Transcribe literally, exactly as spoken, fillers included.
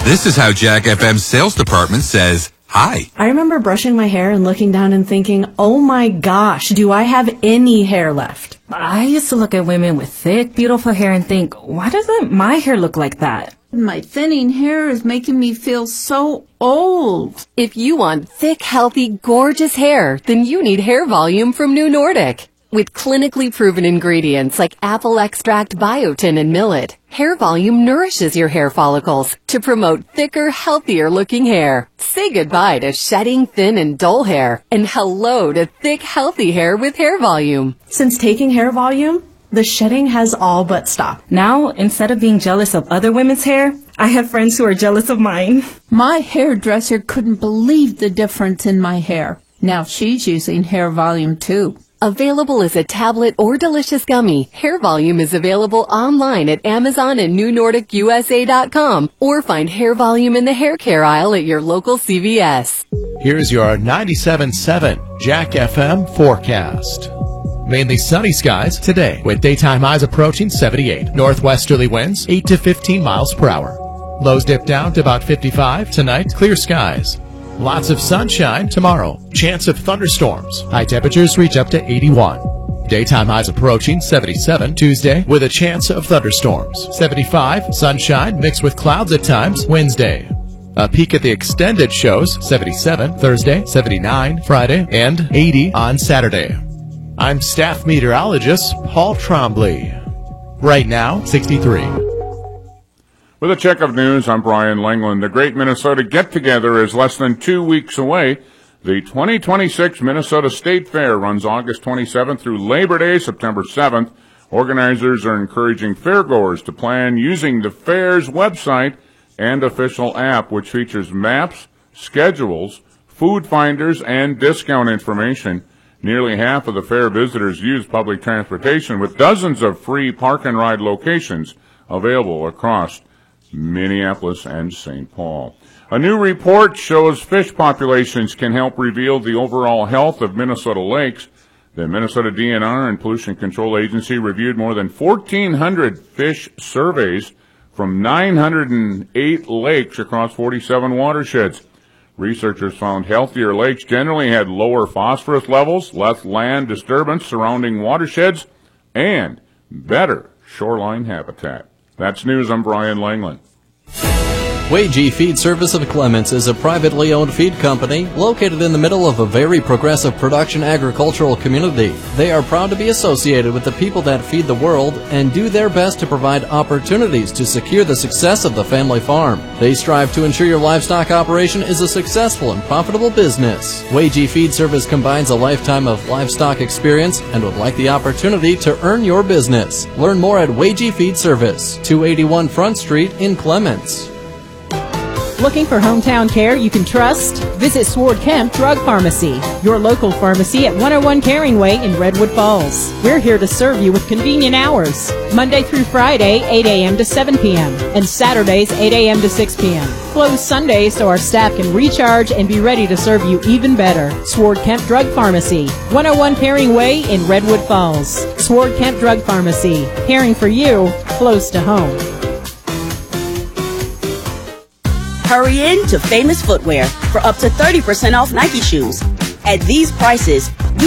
This is how Jack F M's sales department says hi. I remember brushing my hair and looking down and thinking, oh my gosh, do I have any hair left? I used to look at women with thick, beautiful hair and think, why doesn't my hair look like that? My thinning hair is making me feel so old. If you want thick, healthy, gorgeous hair, then you need Hair Volume from New Nordic. With clinically proven ingredients like apple extract, biotin, and millet, Hair Volume nourishes your hair follicles to promote thicker, healthier looking hair. Say goodbye to shedding, thin, and dull hair, and hello to thick, healthy hair with Hair Volume. Since taking Hair Volume, the shedding has all but stopped. Now, instead of being jealous of other women's hair, I have friends who are jealous of mine. My hairdresser couldn't believe the difference in my hair. Now she's using Hair Volume too. Available as a tablet or delicious gummy, Hair Volume is available online at Amazon and New Nordic U S A dot com, or find Hair Volume in the hair care aisle at your local C V S. Here's your ninety-seven point seven Jack F M forecast. Mainly sunny skies today, with daytime highs approaching seventy-eight. Northwesterly winds eight to fifteen miles per hour. Lows dip down to about fifty-five. Tonight, clear skies. Lots of sunshine tomorrow. Chance of thunderstorms. High temperatures reach up to eighty-one. Daytime highs approaching seventy-seven. Tuesday, with a chance of thunderstorms. seventy-five. Sunshine mixed with clouds at times. Wednesday. A peek at the extended shows. seventy-seven. Thursday, seventy-nine. Friday, and eighty on Saturday. I'm staff meteorologist Paul Trombley. Right now, sixty-three. With a check of news, I'm Brian Langland. The Great Minnesota Get-Together is less than two weeks away. The twenty twenty-six Minnesota State Fair runs August twenty-seventh through Labor Day, September seventh. Organizers are encouraging fairgoers to plan using the fair's website and official app, which features maps, schedules, food finders, and discount information. Nearly half of the fair visitors use public transportation, with dozens of free park and ride locations available across Minneapolis and Saint Paul. A new report shows fish populations can help reveal the overall health of Minnesota lakes. The Minnesota D N R and Pollution Control Agency reviewed more than fourteen hundred fish surveys from nine hundred eight lakes across forty-seven watersheds. Researchers found healthier lakes generally had lower phosphorus levels, less land disturbance surrounding watersheds, and better shoreline habitat. That's news. I'm Brian Langland. Wagee Feed Service of Clements is a privately owned feed company located in the middle of a very progressive production agricultural community. They are proud to be associated with the people that feed the world and do their best to provide opportunities to secure the success of the family farm. They strive to ensure your livestock operation is a successful and profitable business. Wagee Feed Service combines a lifetime of livestock experience and would like the opportunity to earn your business. Learn more at Wagee Feed Service, two eighty-one Front Street in Clements. Looking for hometown care you can trust? Visit Sword Kemp Drug Pharmacy, your local pharmacy at one oh one Caring Way in Redwood Falls. We're here to serve you with convenient hours, Monday through Friday, eight a.m. to seven p.m., and Saturdays, eight a.m. to six p.m. Closed Sundays so our staff can recharge and be ready to serve you even better. Sword Kemp Drug Pharmacy, one oh one Caring Way in Redwood Falls. Sword Kemp Drug Pharmacy, caring for you, close to home. Hurry in to Famous Footwear for up to thirty percent off Nike shoes. At these prices,